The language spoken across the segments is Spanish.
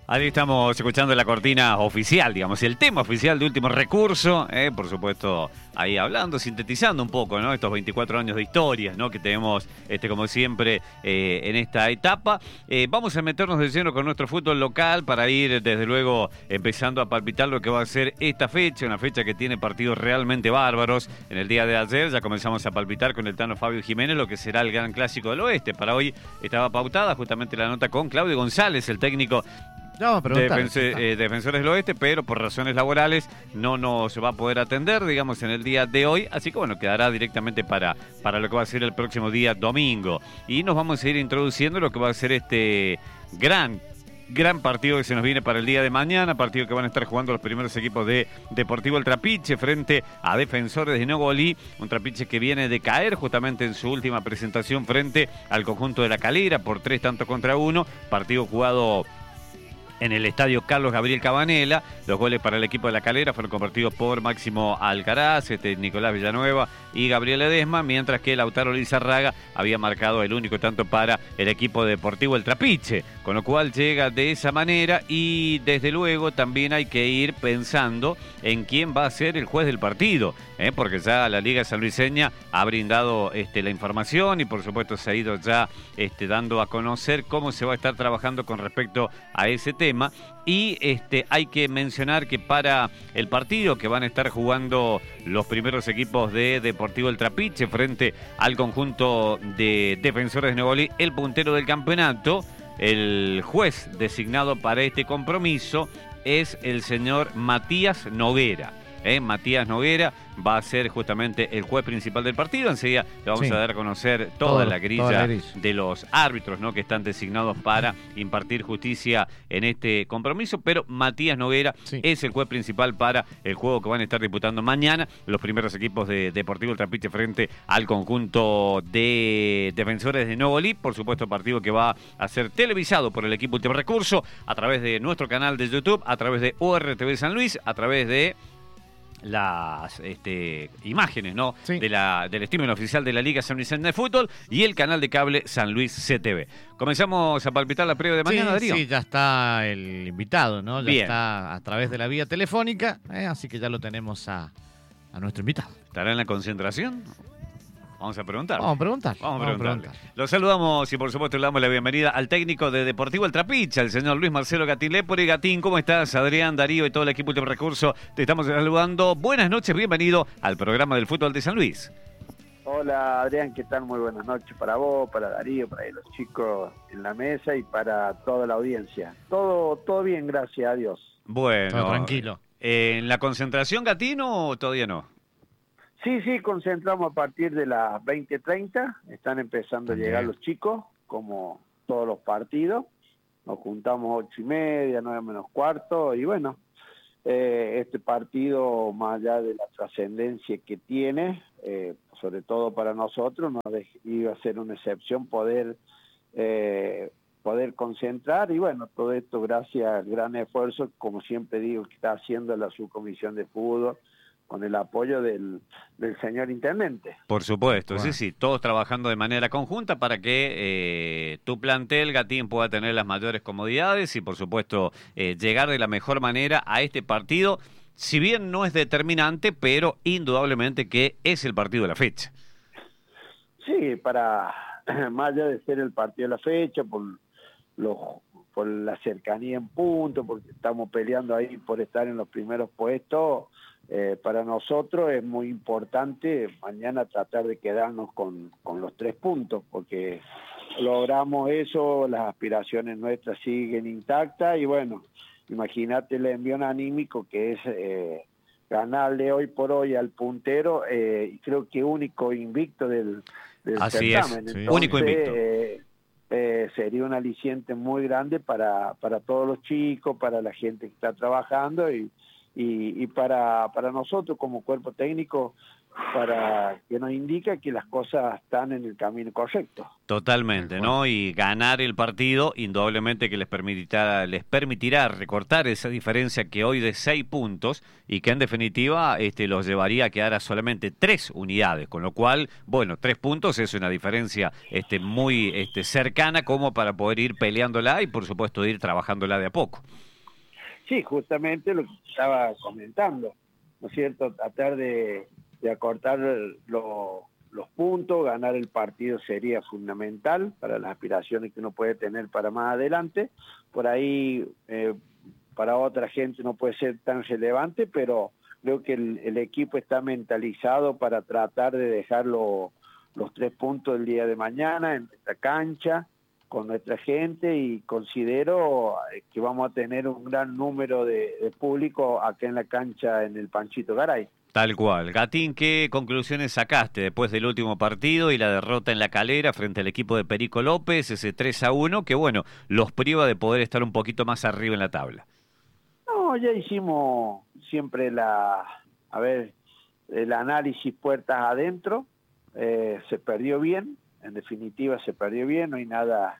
Ahí estamos escuchando la cortina oficial, digamos, el tema oficial de Último Recurso, por supuesto, ahí hablando, sintetizando un poco, ¿no? Estos 24 años de historia, ¿no? Que tenemos, como siempre, en esta etapa. Vamos a meternos de lleno con nuestro fútbol local para ir, desde luego, empezando a palpitar lo que va a ser esta fecha, una fecha que tiene partidos realmente bárbaros. En el día de ayer ya comenzamos a palpitar con el Tano Fabio Jiménez lo que será el gran clásico del oeste. Para hoy estaba pautada justamente la nota con Claudio González, el técnico Defensores del Oeste, pero por razones laborales no nos va a poder atender, digamos, en el día de hoy, así que bueno, quedará directamente para lo que va a ser el próximo día domingo. Y nos vamos a ir introduciendo lo que va a ser este gran partido que se nos viene para el día de mañana, partido que van a estar jugando los primeros equipos de Deportivo El Trapiche frente a Defensores de Nogolí, un Trapiche que viene de caer justamente en su última presentación frente al conjunto de La Calera por 3-1, partido jugado en el estadio Carlos Gabriel Cabanela. Los goles para el equipo de La Calera fueron convertidos por Máximo Alcaraz, Nicolás Villanueva y Gabriel Ledesma, mientras que Lautaro Lizarraga había marcado el único tanto para el equipo deportivo El Trapiche, con lo cual llega de esa manera. Y desde luego también hay que ir pensando en quién va a ser el juez del partido, porque ya la Liga Sanluiseña ha brindado la información y por supuesto se ha ido ya dando a conocer cómo se va a estar trabajando con respecto a ese tema. Y hay que mencionar que para el partido que van a estar jugando los primeros equipos de Deportivo El Trapiche frente al conjunto de Defensores de Nogolí, el puntero del campeonato, el juez designado para este compromiso es el señor Matías Noguera. Matías Noguera va a ser justamente el juez principal del partido. Enseguida le vamos a dar a conocer toda la grilla de los árbitros, ¿no?, que están designados para impartir justicia en este compromiso. Pero Matías Noguera es el juez principal para el juego que van a estar disputando mañana los primeros equipos de Deportivo El Trapiche frente al conjunto de Defensores de Nogolí. Por supuesto, partido que va a ser televisado por el equipo Último Recurso a través de nuestro canal de YouTube, a través de URTV San Luis, a través de las imágenes, ¿no?, del streaming oficial de la Liga Sanluiseña de Fútbol y el canal de cable San Luis CTV. Comenzamos a palpitar la previa de mañana, Darío. Sí, ya está el invitado, ¿no? Ya está a través de la vía telefónica, así que ya lo tenemos a nuestro invitado. ¿Estará en la concentración? Vamos a preguntar. Vamos a preguntar. Los saludamos y por supuesto le damos la bienvenida al técnico de Deportivo El Trapiche, el señor Luis Marcelo Gatín Lepore. Gatín, ¿cómo estás? Adrián, Darío y todo el equipo de Recurso, te estamos saludando. Buenas noches, bienvenido al programa del fútbol de San Luis. Hola Adrián, ¿qué tal? Muy buenas noches para vos, para Darío, para los chicos en la mesa y para toda la audiencia. Todo bien, gracias a Dios. Bueno, todo tranquilo. ¿En la concentración, Gatín, o todavía no? Sí, concentramos a partir de las 20:30, están empezando a llegar los chicos, como todos los partidos, nos juntamos 8:30, 9:45, y bueno, este partido, más allá de la trascendencia que tiene, sobre todo para nosotros, iba a ser una excepción poder concentrar, y bueno, todo esto gracias al gran esfuerzo, como siempre digo, que está haciendo la subcomisión de fútbol, con el apoyo del señor intendente. Por supuesto, bueno. Sí, todos trabajando de manera conjunta para que tu plantel, Gatín, pueda tener las mayores comodidades y, por supuesto, llegar de la mejor manera a este partido, si bien no es determinante, pero indudablemente que es el partido de la fecha. Sí, más allá de ser el partido de la fecha, por la cercanía en punto, porque estamos peleando ahí por estar en los primeros puestos. Para nosotros es muy importante mañana tratar de quedarnos con los 3 puntos, porque logramos eso, las aspiraciones nuestras siguen intactas, y bueno, imagínate el envión anímico que es ganarle hoy por hoy al puntero, y creo que único invicto del Así certamen. Es, sí. Entonces, único invicto. Sería un aliciente muy grande para todos los chicos, para la gente que está trabajando y para nosotros como cuerpo técnico, para que nos indique que las cosas están en el camino correcto. Totalmente, ¿no? Y ganar el partido, indudablemente que les permitirá recortar esa diferencia que hoy de 6 puntos y que en definitiva los llevaría a quedar a solamente 3 unidades, con lo cual, bueno, 3 puntos es una diferencia muy cercana como para poder ir peleándola y por supuesto ir trabajándola de a poco. Sí, justamente lo que estaba comentando, ¿no es cierto? Tratar de acortar los puntos, ganar el partido sería fundamental para las aspiraciones que uno puede tener para más adelante. Por ahí, para otra gente no puede ser tan relevante, pero creo que el equipo está mentalizado para tratar de dejar los 3 puntos el día de mañana en esta cancha, con nuestra gente, y considero que vamos a tener un gran número de público acá en la cancha en el Panchito Garay. Tal cual. Gatín, ¿qué conclusiones sacaste después del último partido y la derrota en La Calera frente al equipo de Perico López, ese 3-1, que bueno, los priva de poder estar un poquito más arriba en la tabla? No, ya hicimos siempre el análisis puertas adentro, se perdió bien, en definitiva se perdió bien, no hay nada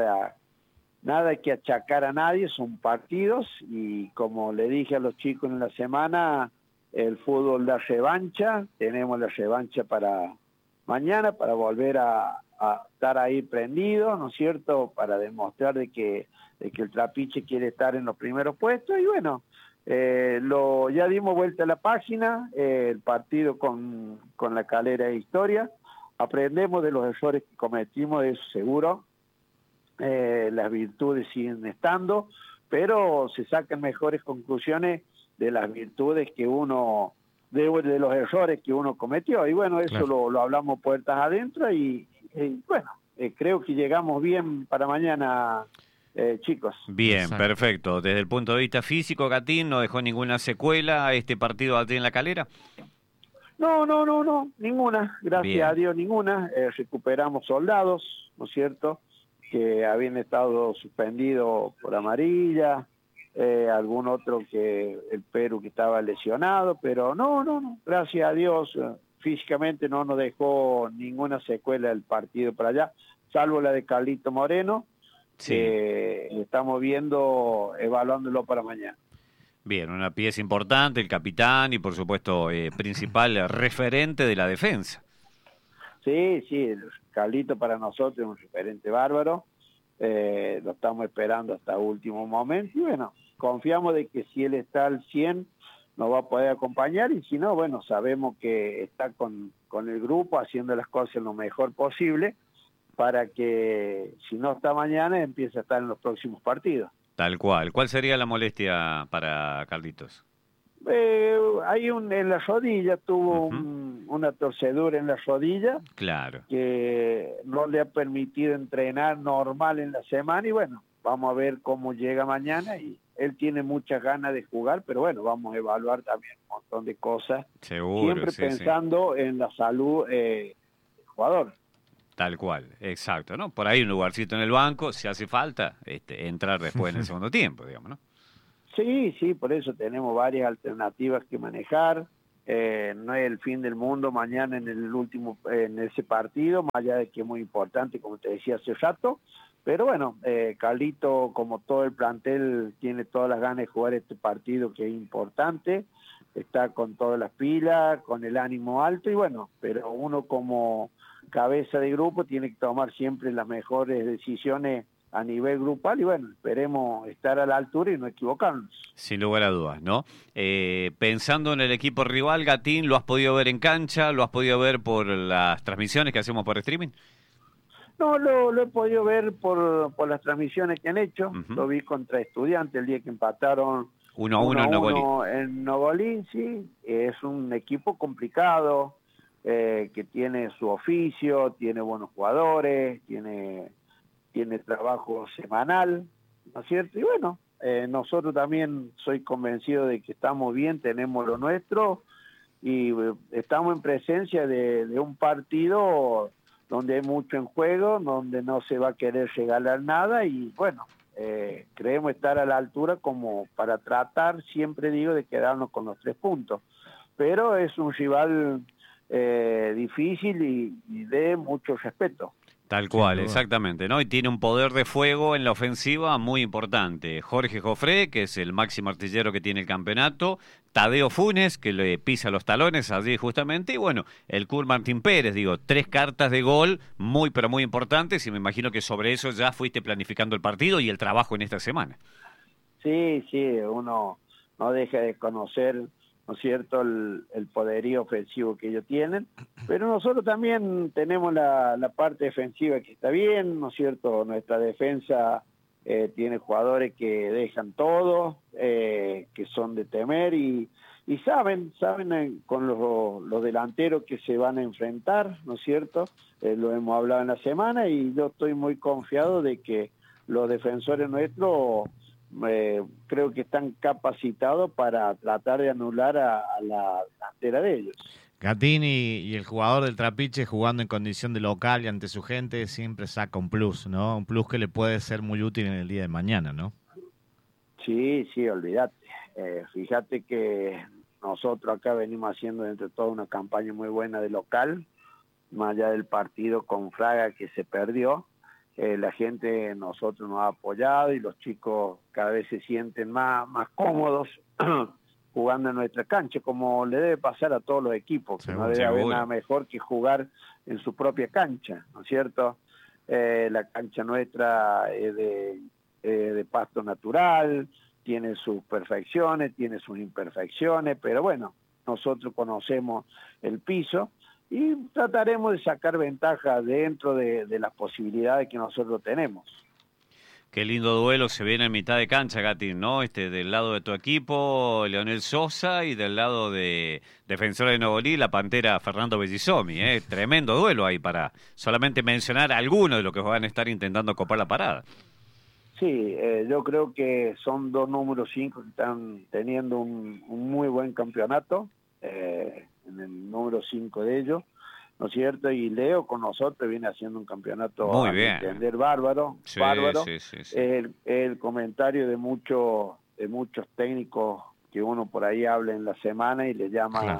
que achacar a nadie, son partidos, y como le dije a los chicos en la semana, el fútbol da revancha, tenemos la revancha para mañana, para volver a estar ahí prendidos, ¿no es cierto?, para demostrar de que el Trapiche quiere estar en los primeros puestos, y bueno, ya dimos vuelta a la página, el partido con La Calera es historia, aprendemos de los errores que cometimos, eso seguro, las virtudes siguen estando, pero se sacan mejores conclusiones de las virtudes que uno, de los errores que uno cometió, y bueno, eso claro, lo hablamos puertas adentro, y bueno, creo que llegamos bien para mañana, chicos. Bien, Exacto. Perfecto. Desde el punto de vista físico, Gatín, ¿no dejó ninguna secuela a este partido allí en La Calera? No, ninguna, gracias a Dios ninguna. Recuperamos soldados, ¿no es cierto?, que habían estado suspendidos por amarilla, algún otro el Perú que estaba lesionado, pero no, gracias a Dios, físicamente no nos dejó ninguna secuela el partido para allá, salvo la de Carlito Moreno, que estamos evaluándolo para mañana. Bien, una pieza importante, el capitán y por supuesto principal referente de la defensa. Sí, Carlito para nosotros es un referente bárbaro, lo estamos esperando hasta último momento, y bueno, confiamos de que si él está al 100 nos va a poder acompañar, y si no, bueno, sabemos que está con el grupo haciendo las cosas lo mejor posible para que si no está mañana empiece a estar en los próximos partidos. Tal cual. ¿Cuál sería la molestia para Carlitos? En la rodilla, tuvo una torcedura en la rodilla. Claro. Que no le ha permitido entrenar normal en la semana, y bueno, vamos a ver cómo llega mañana, y él tiene muchas ganas de jugar, pero bueno, vamos a evaluar también un montón de cosas. Seguro, siempre pensando en la salud del jugador. Tal cual, exacto, ¿no? Por ahí un lugarcito en el banco, si hace falta, entrar después en el segundo tiempo, digamos, ¿no? Sí, por eso tenemos varias alternativas que manejar. No es el fin del mundo mañana en ese partido, más allá de que es muy importante, como te decía hace rato. Pero bueno, Carlito, como todo el plantel, tiene todas las ganas de jugar este partido que es importante. Está con todas las pilas, con el ánimo alto, y bueno, pero uno como cabeza de grupo tiene que tomar siempre las mejores decisiones a nivel grupal, y bueno, esperemos estar a la altura y no equivocarnos. Sin lugar a dudas, ¿no? Pensando en el equipo rival, Gatín, ¿lo has podido ver en cancha? ¿Lo has podido ver por las transmisiones que hacemos por streaming? No, lo he podido ver por las transmisiones que han hecho. Lo vi contra Estudiantes el día que empataron 1-1 en Nogolín. Sí, es un equipo complicado, que tiene su oficio, tiene buenos jugadores, tiene trabajo semanal, ¿no es cierto? Y bueno, nosotros también soy convencido de que estamos bien, tenemos lo nuestro, y estamos en presencia de un partido donde hay mucho en juego, donde no se va a querer regalar nada, y bueno, creemos estar a la altura como para tratar, siempre digo, de quedarnos con los 3 puntos. Pero es un rival difícil y de mucho respeto. Tal cual, exactamente, ¿no? Y tiene un poder de fuego en la ofensiva muy importante. Jorge Jofré, que es el máximo artillero que tiene el campeonato, Tadeo Funes, que le pisa los talones allí justamente, y bueno, el Cur Martín Pérez, digo, 3 cartas de gol muy, pero muy importantes, y me imagino que sobre eso ya fuiste planificando el partido y el trabajo en esta semana. Sí, uno no deja de conocer, ¿no es cierto?, el poderío ofensivo que ellos tienen, pero nosotros también tenemos la parte defensiva que está bien, ¿no es cierto?, nuestra defensa tiene jugadores que dejan todo, que son de temer y saben con los delanteros que se van a enfrentar, ¿no es cierto?, lo hemos hablado en la semana y yo estoy muy confiado de que los defensores nuestros creo que están capacitados para tratar de anular a la delantera de ellos. Gatini y el jugador del Trapiche jugando en condición de local y ante su gente siempre saca un plus, ¿no? Un plus que le puede ser muy útil en el día de mañana, ¿no? Sí, olvídate. Fíjate que nosotros acá venimos haciendo entre todo una campaña muy buena de local, más allá del partido con Fraga que se perdió. La gente nosotros nos ha apoyado y los chicos cada vez se sienten más cómodos jugando en nuestra cancha, como le debe pasar a todos los equipos, que no debe haber nada mejor que jugar en su propia cancha, ¿no es cierto? La cancha nuestra es de pasto natural, tiene sus perfecciones, tiene sus imperfecciones, pero bueno, nosotros conocemos el piso y trataremos de sacar ventaja dentro de las posibilidades que nosotros tenemos. Qué lindo duelo se viene en mitad de cancha, Gatín, ¿no? Del lado de tu equipo, Leonel Sosa, y del lado de Defensor de Novolí, la Pantera Fernando Bellisomi, ¿eh? Tremendo duelo ahí para solamente mencionar algunos de los que van a estar intentando copar la parada. Sí, yo creo que son 2 números 5 que están teniendo un muy buen campeonato, en el número 5 de ellos, ¿no es cierto? Y Leo con nosotros viene haciendo un campeonato, muy a mi entender, bárbaro. Sí, bárbaro. Sí. El comentario de muchos técnicos que uno por ahí habla en la semana y le llama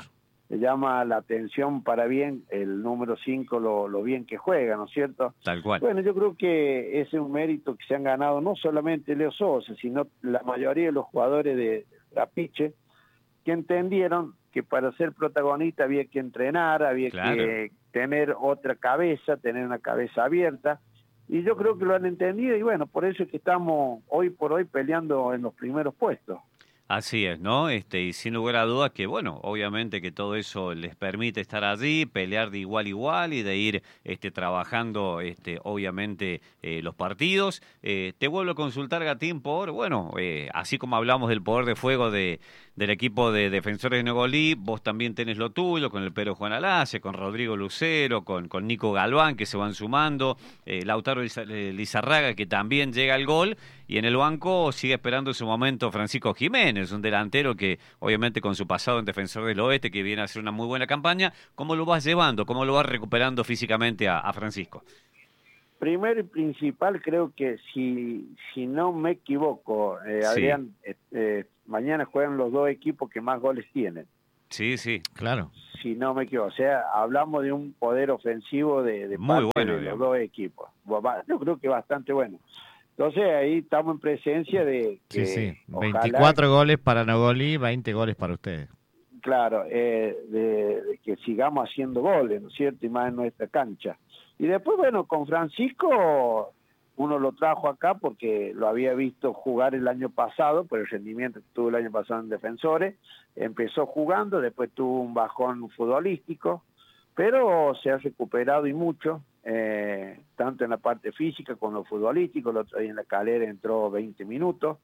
la atención para bien el número 5, lo bien que juega, ¿no es cierto? Tal cual. Bueno, yo creo que ese es un mérito que se han ganado no solamente Leo Sosa, sino la mayoría de los jugadores de Trapiche, que entendieron que para ser protagonista había que entrenar, había que tener otra cabeza, tener una cabeza abierta, y yo creo que lo han entendido, y bueno, por eso es que estamos hoy por hoy peleando en los primeros puestos. Así es, ¿no? Y sin lugar a dudas que, bueno, obviamente que todo eso les permite estar allí, pelear de igual a igual y de ir trabajando, obviamente, los partidos. Te vuelvo a consultar, Gatín, bueno, así como hablamos del poder de fuego del equipo de Defensores de Novolí, vos también tenés lo tuyo con el Pedro Juan Alace, con Rodrigo Lucero, con Nico Galván, que se van sumando, Lautaro Lizarraga, que también llega al gol, y en el banco sigue esperando su momento Francisco Jiménez, un delantero que obviamente con su pasado en Defensor del Oeste, que viene a hacer una muy buena campaña. ¿Cómo lo vas llevando? ¿Cómo lo vas recuperando físicamente a Francisco? Primero y principal, creo que si no me equivoco, Adrián, mañana juegan los 2 equipos que más goles tienen. Sí, claro. Si no me equivoco, o sea, hablamos de un poder ofensivo de muy parte bueno, de los 2 equipos. Yo creo que bastante bueno. Entonces ahí estamos en presencia de que 24 goles para Novolí, 20 goles para ustedes. Claro, de que sigamos haciendo goles, ¿no es cierto? Y más en nuestra cancha. Y después, bueno, con Francisco uno lo trajo acá porque lo había visto jugar el año pasado, por el rendimiento que tuvo el año pasado en Defensores. Empezó jugando, después tuvo un bajón futbolístico, pero se ha recuperado y mucho. Tanto en la parte física como en lo futbolístico. El otro día en la Calera entró 20 minutos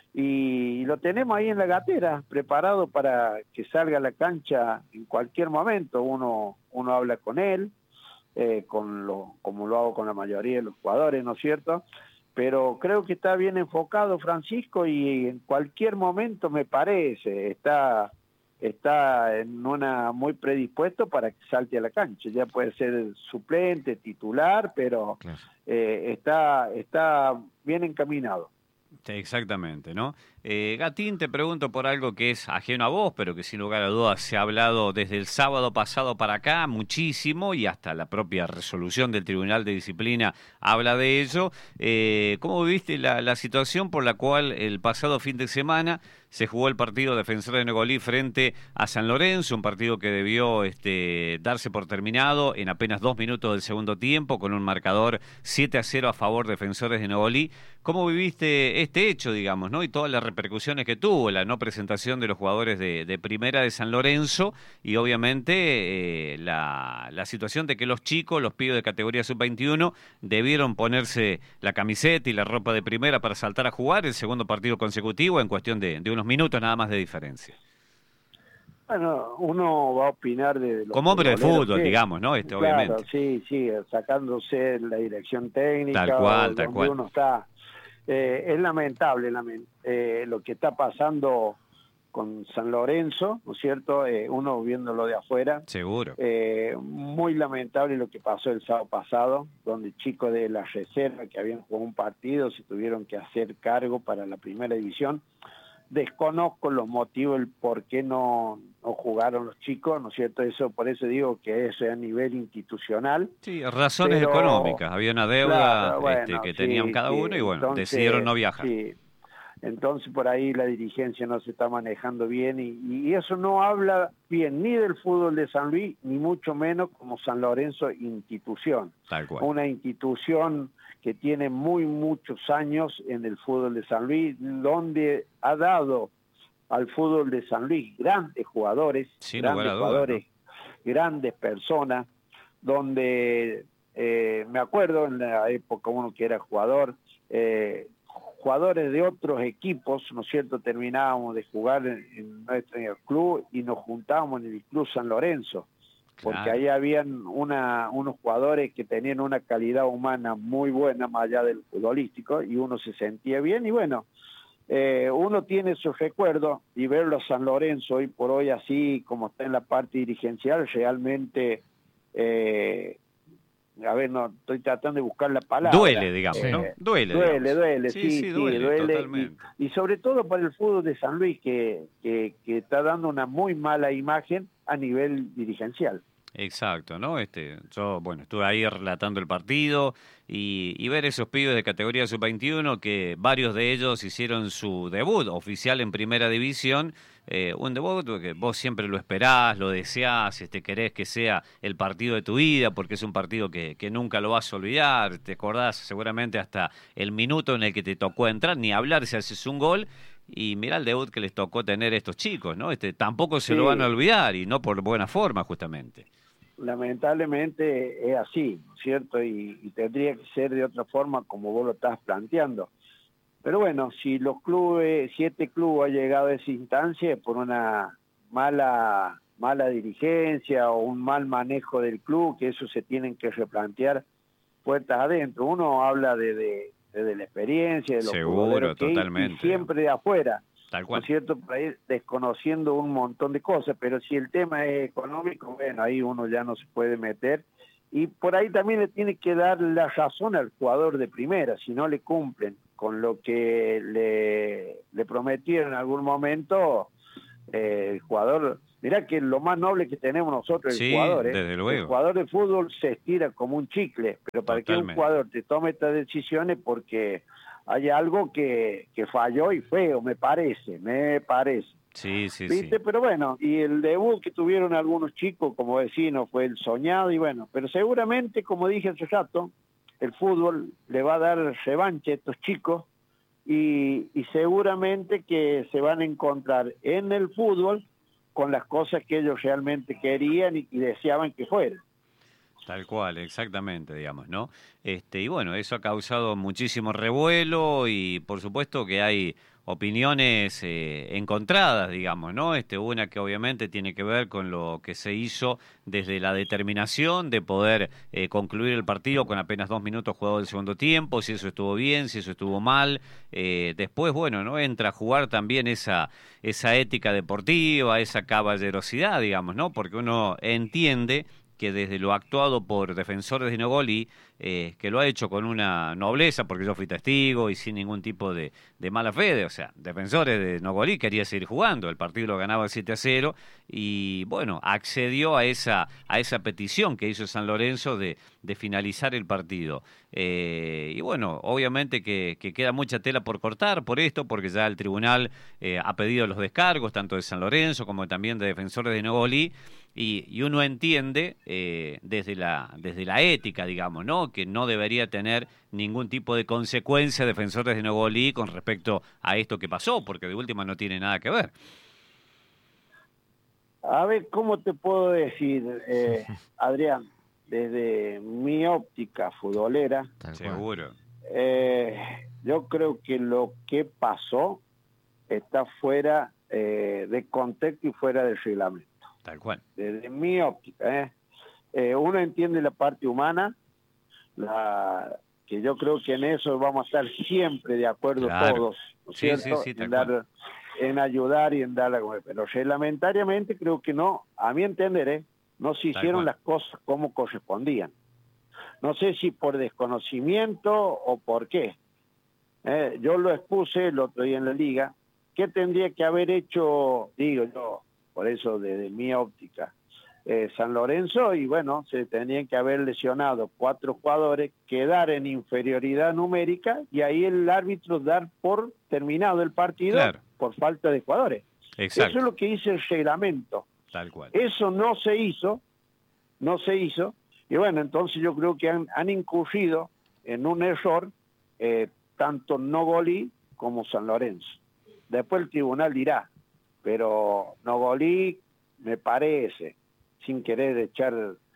y lo tenemos ahí en la gatera, preparado para que salga a la cancha en cualquier momento. Uno habla con él, como lo hago con la mayoría de los jugadores, ¿no es cierto? Pero creo que está bien enfocado Francisco y en cualquier momento, me parece, está en una muy predispuesto para que salte a la cancha. Ya puede ser suplente, titular, pero está bien encaminado. Exactamente, ¿no? Gatín, te pregunto por algo que es ajeno a vos, pero que sin lugar a dudas se ha hablado desde el sábado pasado para acá muchísimo y hasta la propia resolución del Tribunal de Disciplina habla de ello. ¿Cómo viviste la situación por la cual el pasado fin de semana se jugó el partido Defensor de Negolí frente a San Lorenzo, un partido que debió darse por terminado en apenas 2 minutos del segundo tiempo, con un marcador 7-0 a favor de Defensores de Negolí? ¿Cómo viviste este hecho, digamos, ¿no? Y todas las repercusiones que tuvo, la no presentación de los jugadores de primera de San Lorenzo y obviamente la situación de que los chicos, los pibes de categoría sub-21, debieron ponerse la camiseta y la ropa de primera para saltar a jugar el segundo partido consecutivo en cuestión de unos minutos nada más de diferencia? Bueno, uno va a opinar de los como hombre de fútbol, que, digamos, ¿no? Claro, Obviamente. sí, sacándose la dirección técnica, Tal cual. donde uno está. Es lamentable lo que está pasando con San Lorenzo, ¿no es cierto? Uno viéndolo de afuera. Seguro. Muy lamentable lo que pasó el sábado pasado, donde chicos de la reserva que habían jugado un partido se tuvieron que hacer cargo para la primera división. Desconozco los motivos, el por qué no jugaron los chicos, ¿no es cierto? Por eso digo que es a nivel institucional. Sí, razones económicas. Había una deuda claro, bueno, que tenían cada uno y bueno, entonces, decidieron no viajar. Sí. Entonces por ahí la dirigencia no se está manejando bien y eso no habla bien ni del fútbol de San Luis, ni mucho menos como San Lorenzo institución. Tal cual. Una institución que tiene muchos años en el fútbol de San Luis, donde ha dado al fútbol de San Luis grandes jugadores, grandes personas, donde me acuerdo en la época uno que era jugador, jugadores de otros equipos, ¿no es cierto?, terminábamos de jugar en nuestro club y nos juntábamos en el Club San Lorenzo, porque claro. ahí habían unos jugadores que tenían una calidad humana muy buena, más allá del futbolístico, y uno se sentía bien, y bueno, uno tiene sus recuerdos, y verlo a San Lorenzo hoy por hoy así, como está en la parte dirigencial, realmente... a ver, no, estoy tratando de buscar la palabra. Duele, digamos, ¿no? Duele, sí, duele. Totalmente. Y sobre todo para el fútbol de San Luis, que está dando una muy mala imagen a nivel dirigencial. Exacto, ¿no? Yo, bueno, estuve ahí relatando el partido y ver esos pibes de categoría sub-21 que varios de ellos hicieron su debut oficial en primera división, un debut que vos siempre lo esperás, lo deseás, querés que sea el partido de tu vida porque es un partido que nunca lo vas a olvidar, te acordás seguramente hasta el minuto en el que te tocó entrar, ni hablar si haces un gol. Y mirá el debut que les tocó tener estos chicos, ¿no? Tampoco se lo van a olvidar y no por buena forma, justamente. Lamentablemente es así, ¿no es cierto? Y tendría que ser de otra forma como vos lo estás planteando. Pero bueno, si los clubes, 7 clubes han llegado a esa instancia es por una mala dirigencia o un mal manejo del club, que eso se tienen que replantear puertas adentro. Uno habla de la experiencia, de los seguro, totalmente. Y siempre de afuera. Tal cual. ¿No es cierto? Por ahí desconociendo un montón de cosas, pero si el tema es económico, bueno, ahí uno ya no se puede meter. Y por ahí también le tiene que dar la razón al jugador de primera, si no le cumplen con lo que le prometieron en algún momento, el jugador... Mirá que lo más noble que tenemos nosotros, el jugador, desde luego. El jugador de fútbol se estira como un chicle, pero para totalmente. que un jugador te tome estas decisiones porque... hay algo que falló y feo, me parece. Sí. ¿Viste? Pero bueno, y el debut que tuvieron algunos chicos como vecinos fue el soñado y bueno, pero seguramente, como dije hace rato, el fútbol le va a dar revancha a estos chicos y seguramente que se van a encontrar en el fútbol con las cosas que ellos realmente querían y deseaban que fueran. Tal cual, exactamente, digamos, ¿no? Y bueno, eso ha causado muchísimo revuelo y por supuesto que hay opiniones encontradas, digamos, ¿no? Una que obviamente tiene que ver con lo que se hizo desde la determinación de poder concluir el partido con apenas 2 minutos jugados del segundo tiempo, si eso estuvo bien, si eso estuvo mal. Después, bueno, ¿no? Entra a jugar también esa ética deportiva, esa caballerosidad, digamos, ¿no? Porque uno entiende que desde lo actuado por Defensores de Nogolí, que lo ha hecho con una nobleza, porque yo fui testigo y sin ningún tipo de mala fe, o sea, Defensores de Nogolí quería seguir jugando, el partido lo ganaba 7-0 y bueno, accedió a esa petición que hizo San Lorenzo de finalizar el partido. Y bueno, obviamente que queda mucha tela por cortar por esto, porque ya el tribunal ha pedido los descargos, tanto de San Lorenzo como también de Defensores de Nogolí, y uno entiende desde la ética, digamos, ¿no? Que no debería tener ningún tipo de consecuencia Defensores de Nogolí con respecto a esto que pasó, porque de última no tiene nada que ver. A ver, ¿cómo te puedo decir, Adrián? Desde mi óptica futbolera, Seguro. yo creo que lo que pasó está fuera de contexto y fuera del reglamento. Tal cual. Desde mi óptica, uno entiende la parte humana, que yo creo que en eso vamos a estar siempre de acuerdo todos, ¿no es cierto? Sí, tal cual. En ayudar y en dar la... Pero reglamentariamente creo que no, a mi entender, no se hicieron las cosas como correspondían. No sé si por desconocimiento o por qué. Yo lo expuse el otro día en la liga. ¿Qué tendría que haber hecho, digo yo, por eso desde mi óptica, San Lorenzo? Y bueno, se tenían que haber lesionado 4 jugadores, quedar en inferioridad numérica y ahí el árbitro dar por terminado el partido por falta de jugadores. Exacto. Eso es lo que dice el reglamento. Tal cual. Eso no se hizo, y bueno, entonces yo creo que han incurrido en un error tanto Nogolí como San Lorenzo. Después el tribunal dirá, pero Nogolí me parece, sin querer echar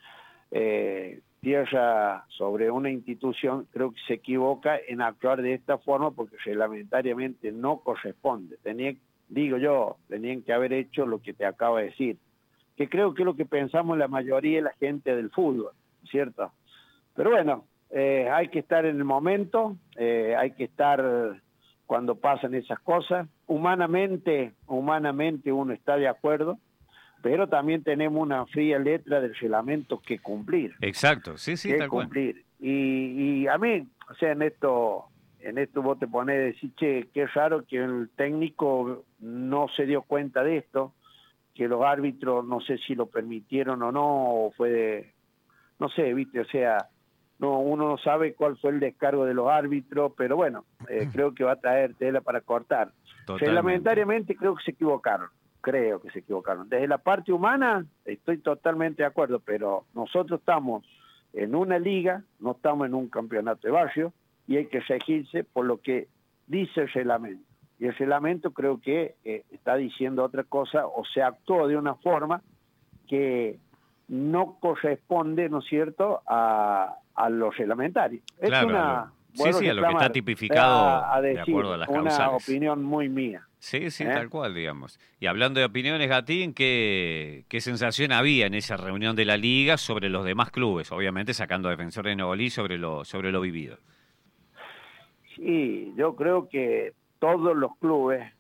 tierra sobre una institución, creo que se equivoca en actuar de esta forma porque reglamentariamente no corresponde. Tenían que haber hecho lo que te acabo de decir, que creo que es lo que pensamos la mayoría de la gente del fútbol, ¿cierto? Pero bueno, hay que estar en el momento, hay que estar cuando pasan esas cosas. Humanamente uno está de acuerdo, pero también tenemos una fría letra del reglamento que cumplir. Exacto, sí, tal cumplir. Y a mí, o sea, en esto vos te ponés a decir, che, qué raro que el técnico no se dio cuenta de esto, que los árbitros no sé si lo permitieron o no, o no sé, viste, o sea, uno no sabe cuál fue el descargo de los árbitros, pero bueno, creo que va a traer tela para cortar. Reglamentariamente creo que se equivocaron. Desde la parte humana estoy totalmente de acuerdo, pero nosotros estamos en una liga, no estamos en un campeonato de barrio, y hay que regirse por lo que dice el reglamento. Y el reglamento creo que está diciendo otra cosa, o se actuó de una forma que no corresponde, ¿no es cierto?, a lo reglamentario. Claro, sí, a lo que está tipificado de acuerdo a las causales. Una opinión muy mía. Sí, tal cual, digamos. Y hablando de opiniones, Gatín, ¿qué sensación había en esa reunión de la Liga sobre los demás clubes? Obviamente sacando a Defensores de Nogolí sobre lo vivido. Sí, yo creo que todos los clubes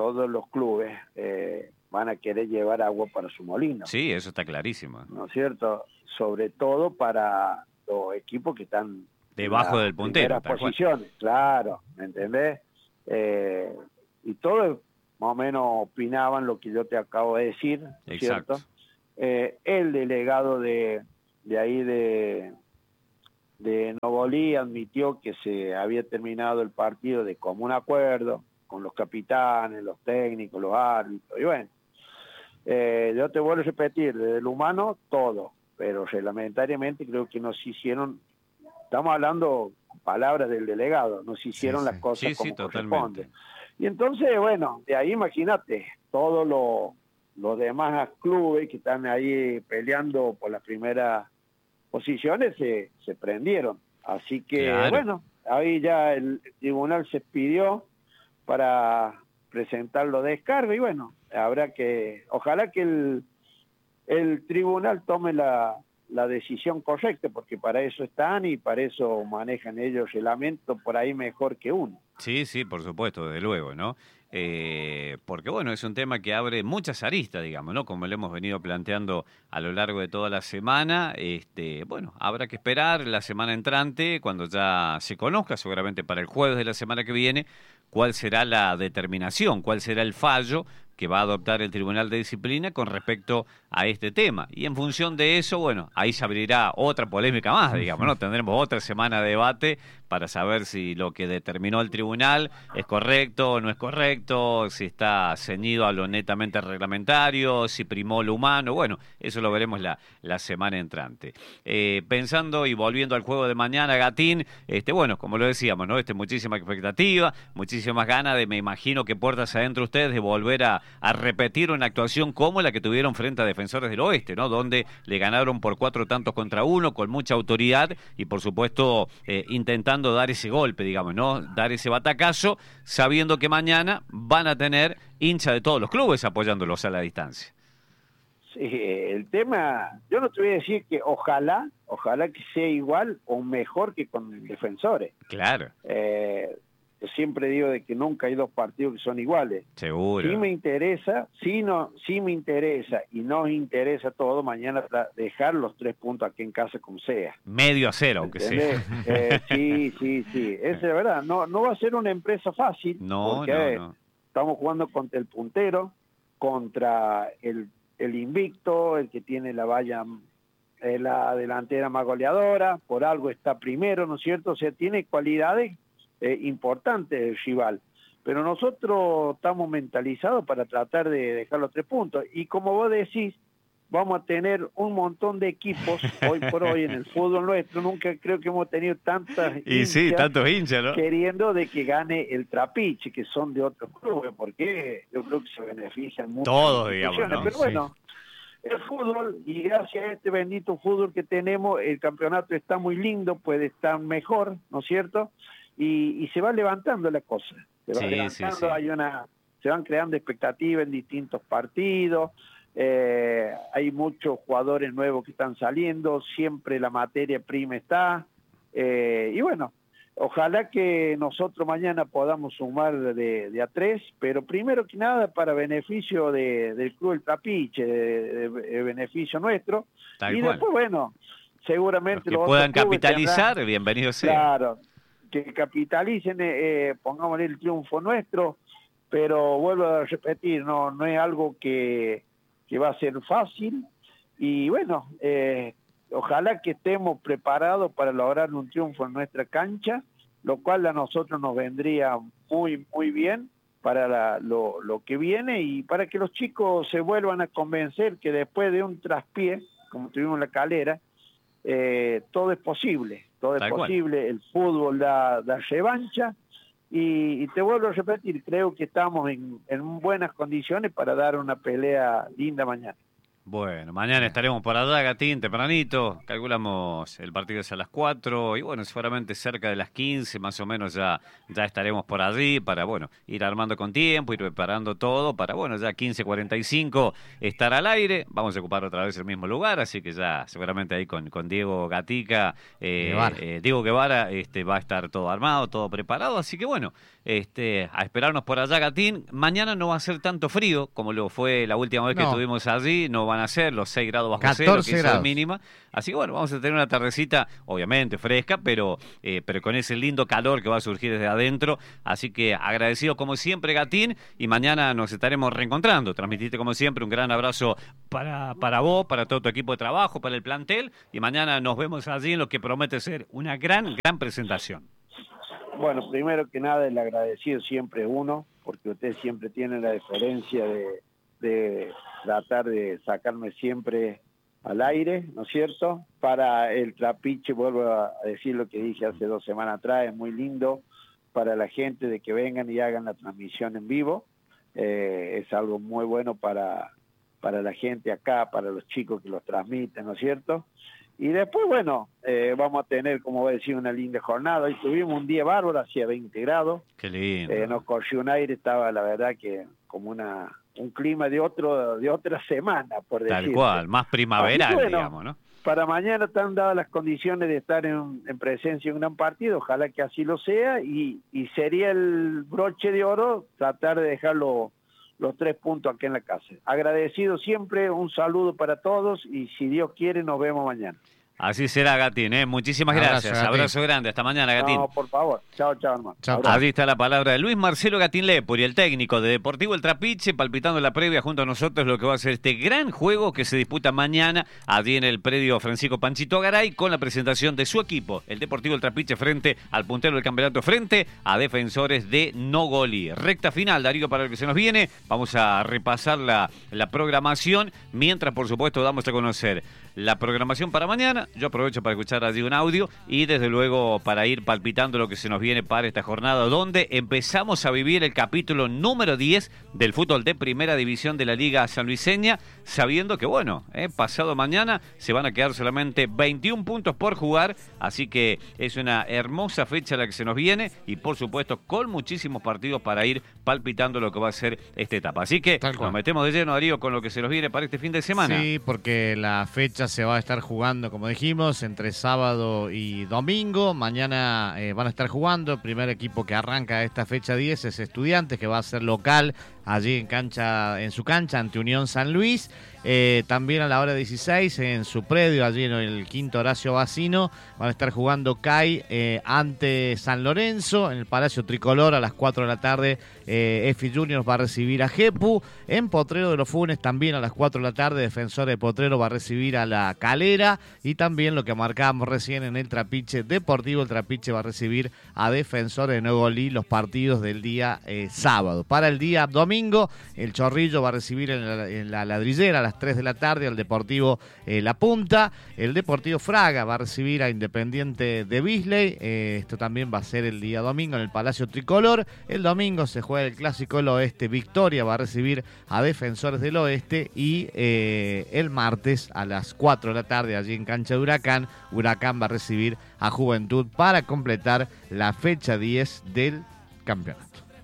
van a querer llevar agua para su molino. Sí, eso está clarísimo. ¿No es cierto? Sobre todo para los equipos que están debajo del puntero. Primeras posiciones, claro, ¿me entendés? Y todos más o menos opinaban lo que yo te acabo de decir, ¿cierto? El delegado de ahí de Nogolí admitió que se había terminado el partido de común acuerdo con los capitanes, los técnicos, los árbitros, y bueno, yo te vuelvo a repetir, desde el humano todo, pero reglamentariamente creo que nos hicieron, estamos hablando palabras del delegado, nos hicieron las cosas como corresponde. Y entonces, bueno, de ahí imagínate, todos los demás clubes que están ahí peleando por las primeras posiciones se prendieron. Así que, bueno, ahí ya el tribunal se pidió para presentar los descargos y bueno, ojalá que el tribunal tome la la decisión correcta, porque para eso están y para eso manejan ellos el reglamento por ahí mejor que uno. Sí, sí, por supuesto, desde luego, ¿no? Porque, bueno, es un tema que abre muchas aristas, digamos, ¿no? Como lo hemos venido planteando a lo largo de toda la semana, bueno, habrá que esperar la semana entrante, cuando ya se conozca, seguramente para el jueves de la semana que viene, cuál será la determinación, cuál será el fallo que va a adoptar el Tribunal de Disciplina con respecto a este tema. Y en función de eso, bueno, ahí se abrirá otra polémica más, digamos, ¿no? Tendremos otra semana de debate para saber si lo que determinó el tribunal es correcto o no es correcto, si está ceñido a lo netamente reglamentario, si primó lo humano. Bueno, eso lo veremos la semana entrante. Pensando y volviendo al juego de mañana, Gatín, bueno, como lo decíamos, ¿no? Muchísima expectativa, muchísimas ganas de, me imagino que puertas adentro ustedes, de volver a repetir una actuación como la que tuvieron frente a Defensores del Oeste, ¿no? Donde le ganaron por 4 tantos contra 1, con mucha autoridad y, por supuesto, intentando dar ese golpe, digamos, ¿no? Dar ese batacazo, sabiendo que mañana van a tener hinchas de todos los clubes apoyándolos a la distancia. Sí, el tema, yo no te voy a decir que ojalá que sea igual o mejor que con Defensores. Claro. Yo siempre digo de que nunca hay dos partidos que son iguales. Seguro. Sí me interesa, sí me interesa y nos interesa todo mañana dejar los 3 puntos aquí en casa como sea. Medio a 0, aunque sea. Sí, esa es la verdad. No va a ser una empresa fácil. No. Estamos jugando contra el puntero, contra el invicto, el que tiene la valla, la delantera más goleadora, por algo está primero, ¿no es cierto? O sea, tiene cualidades importante el rival, pero nosotros estamos mentalizados para tratar de dejar los 3 puntos, y como vos decís, vamos a tener un montón de equipos hoy por hoy en el fútbol nuestro. Nunca creo que hemos tenido tantas tantos hinchas, ¿no? Queriendo de que gane el Trapiche, que son de otros clubes, porque yo creo que se benefician mucho todos, digamos, ¿no? Pero bueno, el fútbol, y gracias a este bendito fútbol que tenemos, el campeonato está muy lindo, puede estar mejor, ¿no es cierto? Y se va levantando la cosa, se va levantando, sí. Se van creando expectativas en distintos partidos, hay muchos jugadores nuevos que están saliendo, siempre la materia prima está, y bueno, ojalá que nosotros mañana podamos sumar de a 3, pero primero que nada para beneficio del Club El Trapiche, de beneficio nuestro, y después, bueno, seguramente los que puedan capitalizar, bienvenidos sea. Claro, que capitalicen, pongámosle el triunfo nuestro, pero vuelvo a repetir, no es algo que va a ser fácil, y bueno, ojalá que estemos preparados para lograr un triunfo en nuestra cancha, lo cual a nosotros nos vendría muy, muy bien para lo que viene, y para que los chicos se vuelvan a convencer que después de un traspié, como tuvimos en La Calera, todo es posible, el fútbol da revancha, y te vuelvo a repetir, creo que estamos en buenas condiciones para dar una pelea linda mañana. Bueno, mañana estaremos por allá, Gatín, tempranito, calculamos el partido es a las 4, y bueno, seguramente cerca de las 15, más o menos ya estaremos por allí para, bueno, ir armando con tiempo, ir preparando todo para, bueno, ya 15:45 estar al aire. Vamos a ocupar otra vez el mismo lugar, así que ya seguramente ahí con Diego Gatica, Diego Guevara, va a estar todo armado, todo preparado, así que bueno, a esperarnos por allá, Gatín. Mañana no va a ser tanto frío como lo fue la última vez que estuvimos allí, no van a ser los 6 grados bajo cero, que es la mínima. Así que bueno, vamos a tener una tardecita, obviamente fresca, pero con ese lindo calor que va a surgir desde adentro. Así que agradecido como siempre, Gatín, y mañana nos estaremos reencontrando. Transmitiste como siempre un gran abrazo para vos, para todo tu equipo de trabajo, para el plantel, y mañana nos vemos allí en lo que promete ser una gran presentación. Bueno, primero que nada, el agradecido siempre es uno, porque usted siempre tiene la deferencia de tratar de sacarme siempre al aire, ¿no es cierto? Para el Trapiche, vuelvo a decir lo que dije hace 2 semanas atrás, es muy lindo para la gente de que vengan y hagan la transmisión en vivo, es algo muy bueno para la gente acá, para los chicos que los transmiten, ¿no es cierto? Y después, bueno, vamos a tener, como voy a decir, una linda jornada. Hoy tuvimos un día bárbaro, hacía 20 grados. Qué lindo. Nos corrió un aire, estaba la verdad que como una un clima de otra semana, por decirlo. Tal cual, más primaveral, bueno, digamos, ¿no? Para mañana están dadas las condiciones de estar en presencia de un gran partido, ojalá que así lo sea, y sería el broche de oro tratar de dejar los 3 puntos aquí en la casa. Agradecido siempre, un saludo para todos, y si Dios quiere nos vemos mañana. Así será, Gatín, ¿eh? Muchísimas gracias. Gatín. Abrazo grande. Hasta mañana, Gatín. No, por favor. Chao, hermano. Chao. Ahí está la palabra de Luis Marcelo Gatín Lepori, el técnico de Deportivo El Trapiche, palpitando la previa junto a nosotros lo que va a ser este gran juego que se disputa mañana allí en el predio Francisco Panchito Garay, con la presentación de su equipo, el Deportivo El Trapiche, frente al puntero del campeonato, frente a Defensores de Nogolí. Recta final, Darío, para lo que se nos viene. Vamos a repasar la programación, mientras, por supuesto, damos a conocer la programación para mañana. Yo aprovecho para escuchar allí un audio y desde luego para ir palpitando lo que se nos viene para esta jornada, donde empezamos a vivir el capítulo número 10 del fútbol de primera división de la Liga Sanluiseña, sabiendo que bueno, pasado mañana se van a quedar solamente 21 puntos por jugar, así que es una hermosa fecha la que se nos viene y por supuesto con muchísimos partidos para ir palpitando lo que va a ser esta etapa. Así que nos metemos de lleno, Darío, con lo que se nos viene para este fin de semana. Sí, porque la fecha se va a estar jugando, como dijimos, entre sábado y domingo. Mañana van a estar jugando. El primer equipo que arranca esta fecha 10 es Estudiantes, que va a ser local allí en su cancha ante Unión San Luis. También a la hora 16 en su predio, allí en el quinto Horacio Bacino, van a estar jugando CAI ante San Lorenzo en el Palacio Tricolor a las 4 de la tarde. EFI Juniors va a recibir a Jepu. En Potrero de los Funes también a las 4 de la tarde, Defensor de Potrero va a recibir a La Calera. Y también lo que marcábamos recién en el Trapiche Deportivo, el Trapiche va a recibir a Defensor de Nogolí, los partidos del día sábado. Para el día domingo, el Chorrillo va a recibir en la Ladrillera a las 3 de la tarde al Deportivo La Punta. El Deportivo Fraga va a recibir a Independiente de Bisley. Esto también va a ser el día domingo en el Palacio Tricolor. El domingo se juega el Clásico del Oeste. Victoria va a recibir a Defensores del Oeste. Y el martes a las 4 de la tarde allí en cancha de Huracán, Huracán va a recibir a Juventud para completar la fecha 10 del campeonato.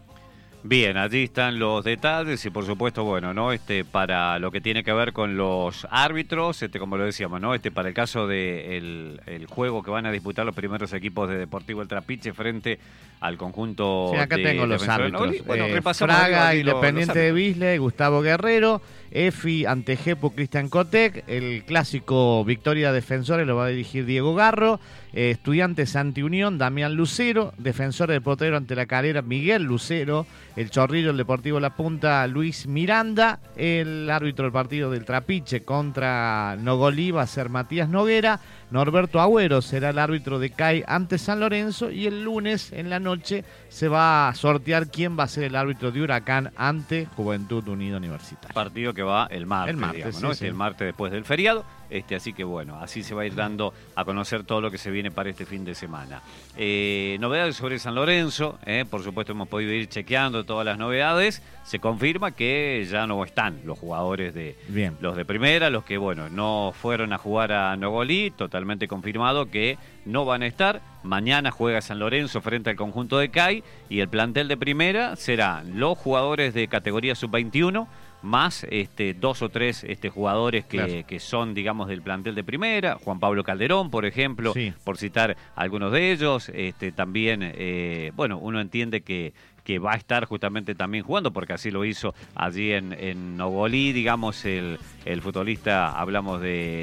Bien, allí están los detalles y por supuesto, bueno, ¿no? Para lo que tiene que ver con los árbitros, como lo decíamos, ¿no? Para el caso de el juego que van a disputar los primeros equipos de Deportivo El Trapiche frente al conjunto. Sí, acá tengo los árbitros. Bueno, repasamos Fraga, Independiente de Bisley, Gustavo Guerrero. EFI ante Jepu, Cristian Cotec. El clásico Victoria Defensores lo va a dirigir Diego Garro. Estudiantes ante Unión, Damián Lucero. Defensores de Potrero ante La Calera, Miguel Lucero. El Chorrillo, el Deportivo La Punta, Luis Miranda. El árbitro del partido del Trapiche contra Nogolí va a ser Matías Noguera. Norberto Agüero será el árbitro de CAI ante San Lorenzo. Y el lunes en la noche se va a sortear quién va a ser el árbitro de Huracán ante Juventud Unida Universitaria. Partido que va el martes, digamos, ¿no? Sí. El martes después del feriado. Así que bueno, así se va a ir dando a conocer todo lo que se viene para este fin de semana. Novedades sobre San Lorenzo, por supuesto hemos podido ir chequeando todas las novedades. Se confirma que ya no están los jugadores los de primera, los que bueno no fueron a jugar a Nogolí, totalmente confirmado que no van a estar. Mañana juega San Lorenzo frente al conjunto de CAI y el plantel de primera serán los jugadores de categoría sub-21, más 2 o 3 jugadores que son, digamos, del plantel de primera. Juan Pablo Calderón, por ejemplo, sí, por citar algunos de ellos. También, bueno, uno entiende que va a estar justamente también jugando, porque así lo hizo allí en Nogolí, digamos, el futbolista, hablamos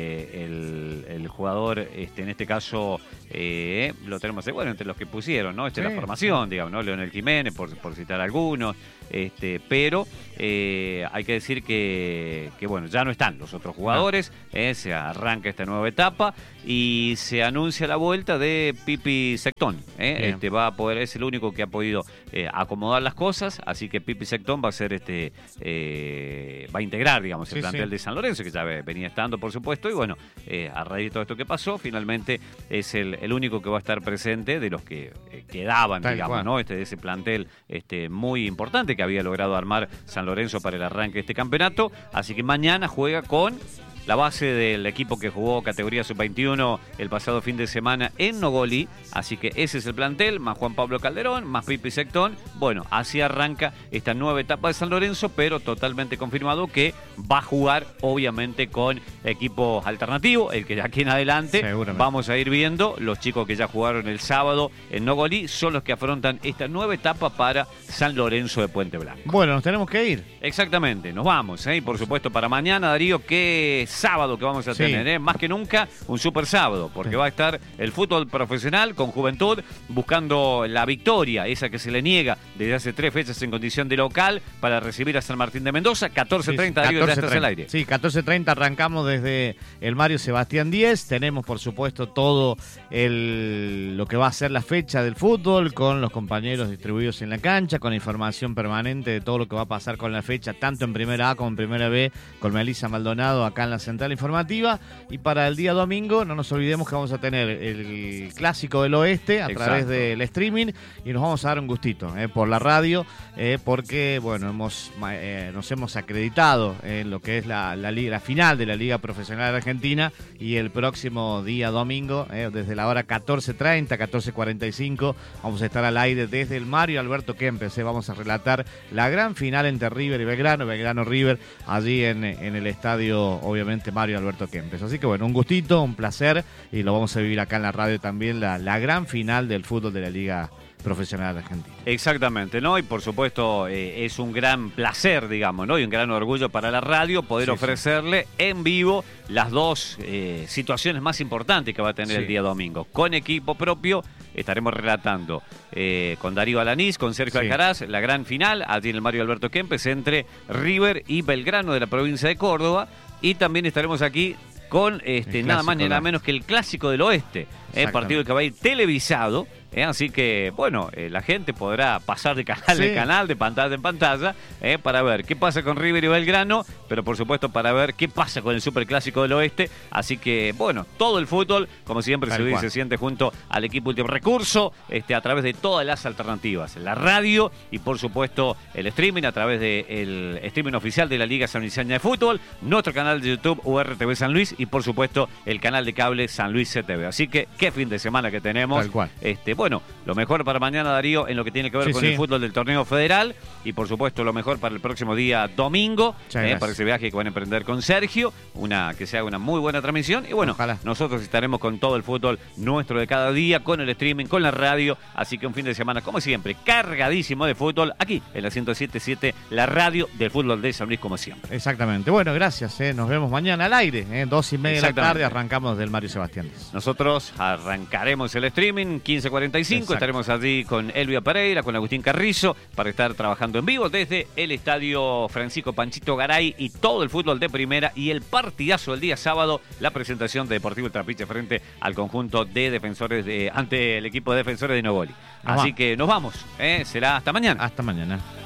de el jugador, en este caso, lo tenemos, bueno, entre los que pusieron, ¿no? La formación, digamos, ¿no? Leonel Jiménez, por citar algunos, pero hay que decir que, bueno, ya no están los otros jugadores, se arranca esta nueva etapa y se anuncia la vuelta de Pipi Sectón, va a poder, es el único que ha podido acomodar las cosas, así que Pipi Sectón va a ser va a integrar, digamos, el plantel de San Lorenzo, que ya venía estando, por supuesto, y bueno, a raíz de todo esto que pasó, finalmente es el único que va a estar presente de los que quedaban, digamos, ¿no? De ese plantel muy importante que había logrado armar San Lorenzo para el arranque de este campeonato. Así que mañana juega con la base del equipo que jugó categoría sub-21 el pasado fin de semana en Nogolí, así que ese es el plantel, más Juan Pablo Calderón, más Pipi Sectón. Bueno, así arranca esta nueva etapa de San Lorenzo, pero totalmente confirmado que va a jugar obviamente con equipo alternativo, el que de aquí en adelante vamos a ir viendo. Los chicos que ya jugaron el sábado en Nogolí son los que afrontan esta nueva etapa para San Lorenzo de Puente Blanco. Bueno, nos tenemos que ir. Exactamente, nos vamos, y por supuesto para mañana, Darío, qué sábado que vamos a tener, más que nunca un super sábado, porque va a estar el fútbol profesional con Juventud buscando la victoria, esa que se le niega desde hace 3 fechas en condición de local para recibir a San Martín de Mendoza. 14:30, Darío, ya estás al aire. Sí, 14:30 arrancamos desde el Mario Sebastián 10. Tenemos, por supuesto, todo lo que va a ser la fecha del fútbol, con los compañeros distribuidos en la cancha, con información permanente de todo lo que va a pasar con la fecha, tanto en Primera A como en Primera B, con Melissa Maldonado acá en la central informativa. Y para el día domingo, no nos olvidemos que vamos a tener el Clásico del Oeste a través del streaming, y nos vamos a dar un gustito por la radio, porque bueno, nos hemos acreditado en lo que es la final de la Liga Profesional Argentina, y el próximo día domingo, desde la hora 14:30, 14:45, vamos a estar al aire desde el Mario Alberto Kempes. Vamos a relatar la gran final entre River y Belgrano River, allí en el estadio, obviamente, Mario Alberto Kempes. Así que bueno, un gustito, un placer, y lo vamos a vivir acá en la radio también, la gran final del fútbol de la Liga Profesional Argentina. Exactamente, ¿no? Y por supuesto es un gran placer, digamos, ¿no? Y un gran orgullo para la radio poder ofrecerle en vivo las dos situaciones más importantes que va a tener el día domingo. Con equipo propio estaremos relatando con Darío Alanís, con Sergio Alcaraz, la gran final allí en el Mario Alberto Kempes entre River y Belgrano de la provincia de Córdoba. Y también estaremos aquí con nada más ni nada menos que el Clásico del Oeste, partido que va a ir televisado. Así que, bueno, la gente podrá pasar de canal en canal, de pantalla en pantalla, para ver qué pasa con River y Belgrano, pero por supuesto para ver qué pasa con el Superclásico del Oeste. Así que, bueno, todo el fútbol, como siempre se siente junto al equipo Último Recurso, a través de todas las alternativas, la radio y por supuesto el streaming a través del streaming oficial de la Liga Sanluiseña de Fútbol, nuestro canal de YouTube URTV San Luis y por supuesto el canal de cable San Luis CTV. Así que, qué fin de semana que tenemos. Tal cual. Bueno, lo mejor para mañana, Darío, en lo que tiene que ver con el fútbol del torneo federal, y por supuesto lo mejor para el próximo día domingo, para ese viaje que van a emprender con Sergio, que se haga una muy buena transmisión, y bueno, nosotros estaremos con todo el fútbol nuestro de cada día, con el streaming, con la radio, así que un fin de semana, como siempre, cargadísimo de fútbol, aquí en la 107.7, la radio del fútbol de San Luis, como siempre. Exactamente, bueno, gracias, nos vemos mañana al aire, 2:30 de la tarde, arrancamos del Mario Sebastián. Nosotros arrancaremos el streaming, 15:45. Estaremos allí con Elvia Pereira, con Agustín Carrizo, para estar trabajando en vivo desde el estadio Francisco Panchito Garay y todo el fútbol de primera, y el partidazo del día sábado, la presentación de Deportivo El Trapiche frente al conjunto de defensores ante el equipo de defensores de Nogolí. Así que nos vamos, será hasta mañana. Hasta mañana.